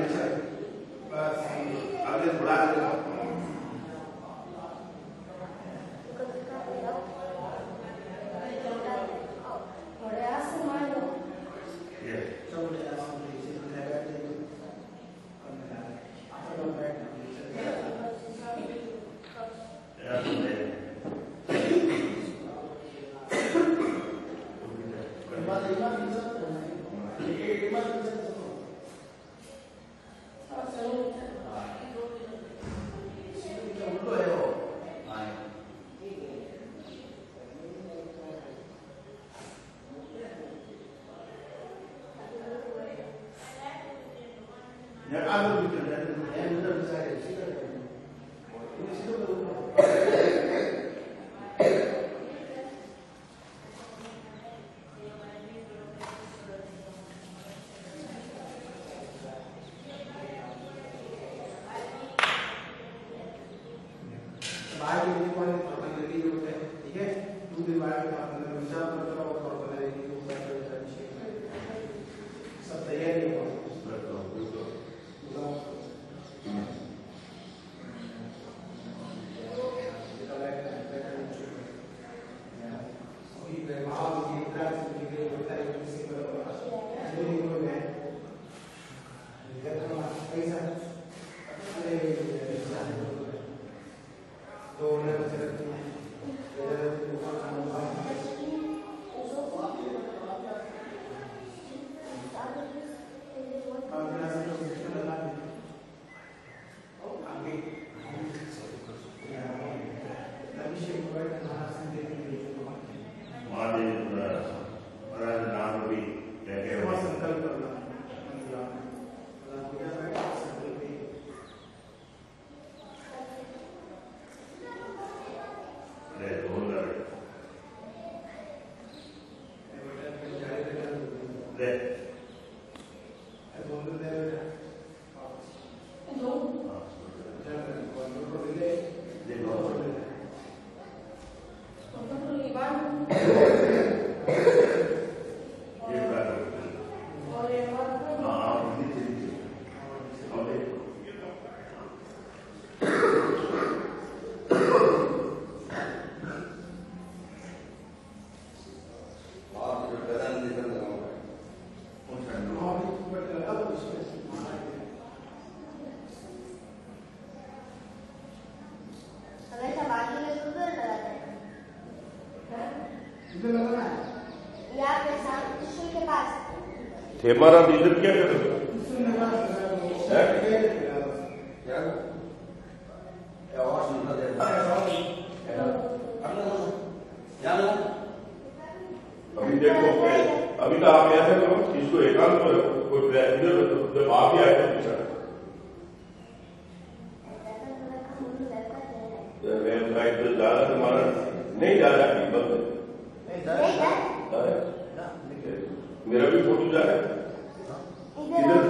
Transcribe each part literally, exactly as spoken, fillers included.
हमारा इज्जत क्या करेगा? अभी देखो, अभी तो आप ऐसे करो, इसको एकांत करो, कोई इधर जब आप ही आए थे पीछा ज्यादा तुम्हारा नहीं जा रहा है, बंद मेरा भी फोटो जा रहा है इधर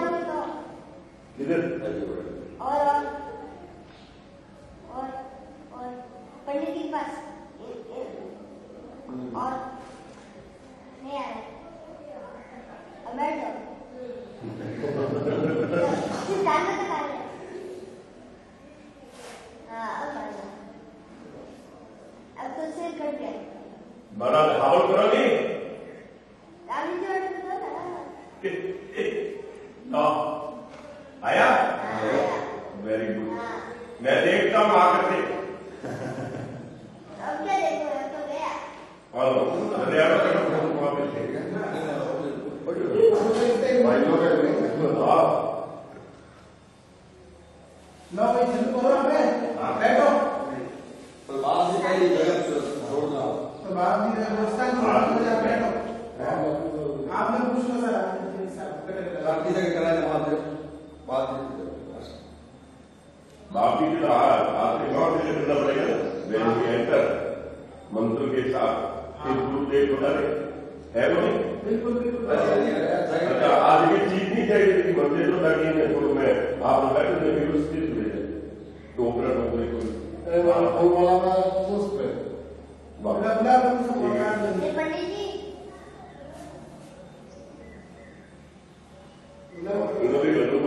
इधर और और और पंडित के पास और नहीं आ रहा अब बैठ जाओ जानना तो खा ले हाँ अब अब तो सिर कट गया बड़ा हावल करो नहीं ना आया वेरी गुड मैं देखता हूँ आकर से अब क्या देखो तो गया और वहाँ पे ना भाई चल प्रोग्राम है बैठो तो बात से पहले जगह छोड़ना तो बात नहीं व्यवस्था नहीं बैठो आपने पूछ लो सर आपकी जगह कराने बात बात बाप की तो आपके गाँव से करना पड़ेगा एंटर मंत्र के साथ फिर गुरुदेव बता रहे है वो नहीं बिल्कुल बिल्कुल अच्छा आज ये चीज नहीं चाहिए कि मंदिर तो लगी है तो मैं आप बैठे थे फिर उसकी सुविधा तो ऊपर कोई वाला पुष्प